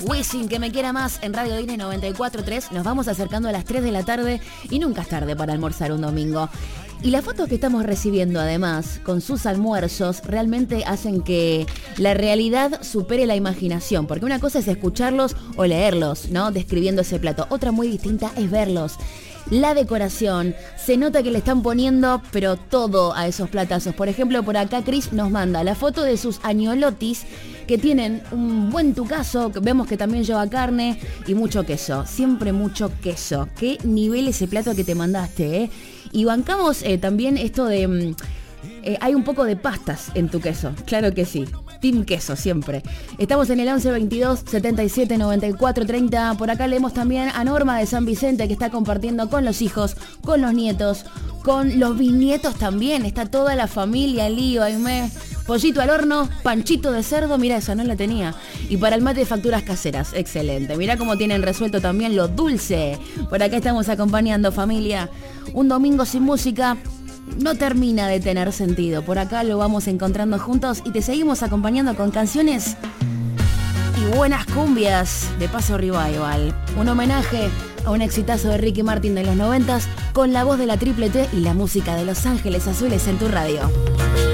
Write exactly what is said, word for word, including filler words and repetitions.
Wisin, que me quiera más en Radio Disney noventa y cuatro punto tres. Nos vamos acercando a las tres de la tarde y nunca es tarde para almorzar un domingo. Y las fotos que estamos recibiendo, además, con sus almuerzos, realmente hacen que la realidad supere la imaginación. Porque una cosa es escucharlos o leerlos, ¿no? Describiendo ese plato. Otra muy distinta es verlos. La decoración, se nota que le están poniendo, pero todo a esos platazos. Por ejemplo, por acá Cris nos manda la foto de sus agnolotis, que tienen un buen tucazo, vemos que también lleva carne y mucho queso. Siempre mucho queso. Qué nivel ese plato que te mandaste, ¿eh? Y bancamos eh, también esto de... Eh, hay un poco de pastas en tu queso, claro que sí. Team Queso, siempre. Estamos en el once veintidós setenta y siete noventa y cuatro treinta. Por acá leemos también a Norma de San Vicente, que está compartiendo con los hijos, con los nietos, con los bisnietos también. Está toda la familia, el lío, Aimé. Pollito al horno, panchito de cerdo, mira, esa no la tenía. Y para el mate, facturas caseras, excelente. Mirá cómo tienen resuelto también lo dulce. Por acá estamos acompañando, familia. Un domingo sin música no termina de tener sentido. Por acá lo vamos encontrando juntos y te seguimos acompañando con canciones y buenas cumbias de Paso Revival. Un homenaje a un exitazo de Ricky Martin de los noventas con la voz de la Triple T y la música de Los Ángeles Azules en tu radio.